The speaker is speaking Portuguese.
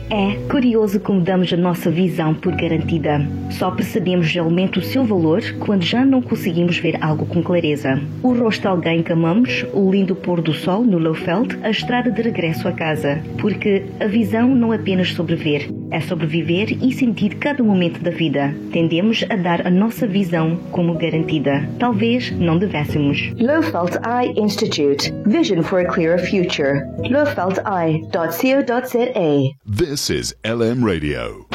É curioso como damos a nossa visão por garantida. Só percebemos realmente o seu valor quando já não conseguimos ver algo com clareza. O rosto de alguém que amamos, o lindo pôr do sol no Lowveld, a estrada de regresso a casa. Porque a visão não é apenas sobre ver, é sobre viver e sentir cada momento da vida. Tendemos a dar a nossa visão como garantida. Talvez não devêssemos. Lowveld Eye Institute. Vision for a clearer future. lowveldeye.co.za. This is LM Radio.